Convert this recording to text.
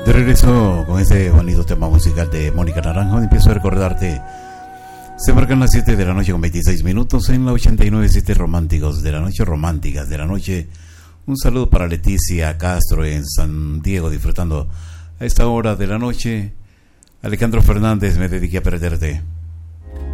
De regreso con este bonito tema musical de Mónica Naranjo, empiezo a recordarte. Se marcan las 7 de la noche con 26 minutos en la 89.7 Románticos de la Noche, Románticas de la Noche. Un saludo para Leticia Castro en San Diego, disfrutando a esta hora de la noche. Alejandro Fernández, me dediqué a perderte.